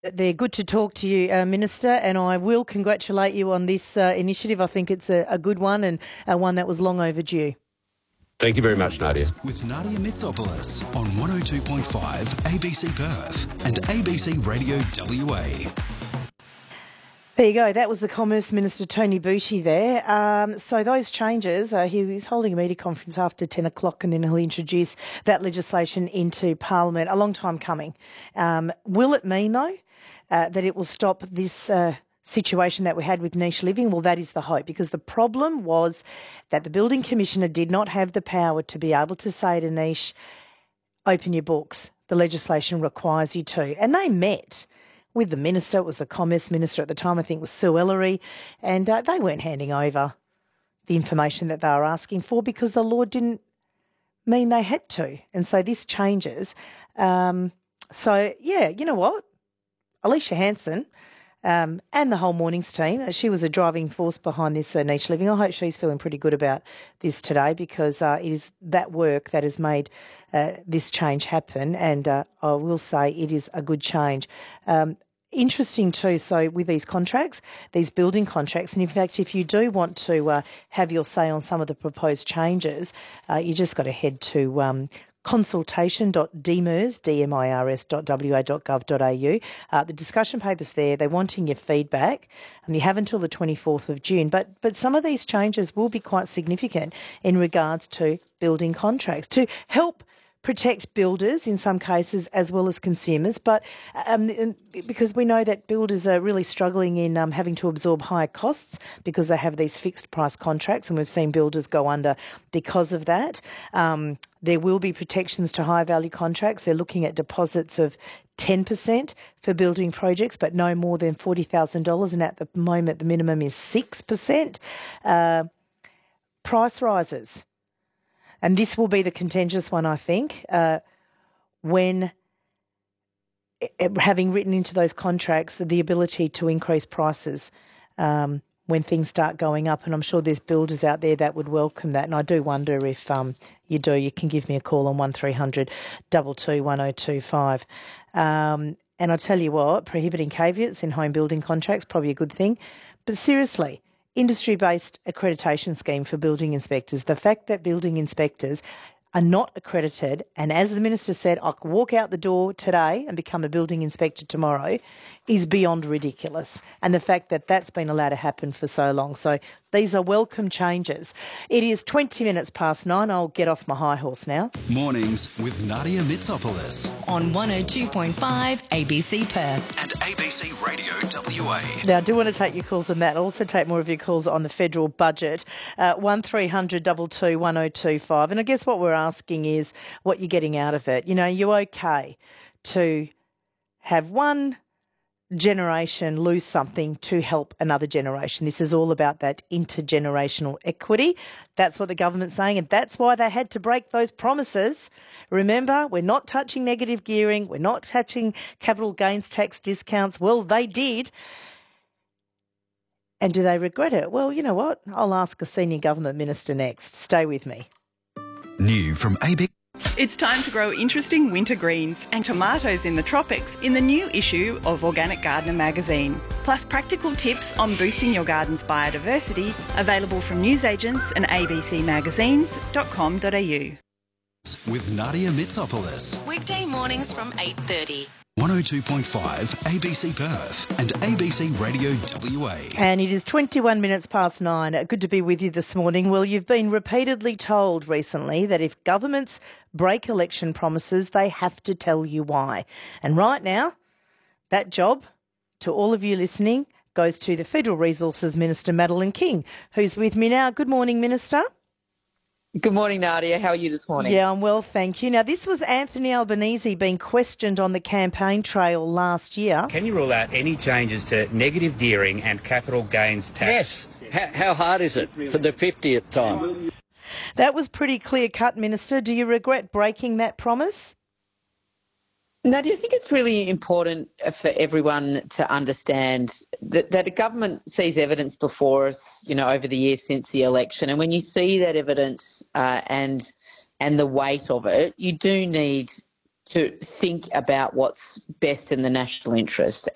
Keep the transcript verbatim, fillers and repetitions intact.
they're good to talk to you, uh, Minister, and I will congratulate you on this uh, initiative. I think it's a, a good one and uh, one that was long overdue. Thank you very much, Nadia. With Nadia Mitsopoulos on one oh two point five A B C Perth and A B C Radio W A. There you go. That was the Commerce Minister, Tony Butty, there. Um, so those changes, uh, he was holding a media conference after ten o'clock and then he'll introduce that legislation into Parliament. A long time coming. Um, will it mean, though, uh, that it will stop this uh, situation that we had with niche living? Well, that is the hope, because the problem was that the Building Commissioner did not have the power to be able to say to niche, open your books. The legislation requires you to. And they met with the minister. It was the Commerce Minister at the time, I think it was Sue Ellery, and uh, they weren't handing over the information that they were asking for because the law didn't mean they had to. And so this changes. Um, so, yeah, you know what? Alicia Hanson um, and the whole Mornings team, she was a driving force behind this uh, niche living. I hope she's feeling pretty good about this today, because uh, it is that work that has made uh, this change happen, and uh, I will say it is a good change. Um, Interesting too, so with these contracts, these building contracts, and in fact, if you do want to uh, have your say on some of the proposed changes, uh, you just got to head to um, consultation dot dmirs, D M I R S dot W A dot gov dot A U. Uh, the discussion paper's there. They're wanting your feedback, and you have until the twenty-fourth of June. But but some of these changes will be quite significant in regards to building contracts to help protect builders in some cases as well as consumers, but um, because we know that builders are really struggling in um, having to absorb higher costs because they have these fixed price contracts, and we've seen builders go under because of that. Um, there will be protections to high value contracts. They're looking at deposits of ten percent for building projects, but no more than forty thousand dollars, and at the moment the minimum is six percent. Uh, price rises. And this will be the contentious one, I think, uh, when it, having written into those contracts the ability to increase prices um, when things start going up. And I'm sure there's builders out there that would welcome that. And I do wonder if um, you do, you can give me a call on one three hundred two two one oh two five. Um, and I tell you what, prohibiting caveats in home building contracts, probably a good thing. But seriously, industry-based accreditation scheme for building inspectors. The fact that building inspectors are not accredited, and as the Minister said, I could walk out the door today and become a building inspector tomorrow, is beyond ridiculous. And the fact that that's been allowed to happen for so long. So these are welcome changes. It is twenty minutes past nine. I'll get off my high horse now. Mornings with Nadia Mitsopoulos on one oh two point five A B C Perth and A B C Radio W A. Now, I do want to take your calls on that. I'll also take more of your calls on the federal budget. Uh, one three hundred two two one oh two five. And I guess what we're asking is what you're getting out of it. You know, you're okay to have one generation lose something to help another generation. This is all about that intergenerational equity. That's what the government's saying, and that's why they had to break those promises. Remember, we're not touching negative gearing. We're not touching capital gains tax discounts. Well, they did. And do they regret it? Well, you know what? I'll ask a senior government minister next. Stay with me. New from A B C. It's time to grow interesting winter greens and tomatoes in the tropics in the new issue of Organic Gardener magazine. Plus practical tips on boosting your garden's biodiversity, available from newsagents and a b c magazines dot com dot a u. With Nadia Mitsopoulos. Weekday mornings from eight thirty. one oh two point five A B C Perth and A B C Radio W A. And it is twenty-one minutes past nine. Good to be with you this morning. Well, you've been repeatedly told recently that if governments break election promises, they have to tell you why. And right now, that job, to all of you listening, goes to the Federal Resources Minister, Madeleine King, who's with me now. Good morning, Minister. Good morning, Nadia. How are you this morning? Yeah, I'm well, thank you. Now, this was Anthony Albanese being questioned on the campaign trail last year. Can you rule out any changes to negative gearing and capital gains tax? Yes. How, how hard is it for the fiftieth time? That was pretty clear-cut, Minister. Do you regret breaking that promise? Nadia, I think it's really important for everyone to understand that, that a government sees evidence before us, you know, over the years since the election. And when you see that evidence uh, and and the weight of it, you do need to think about what's best in the national interest.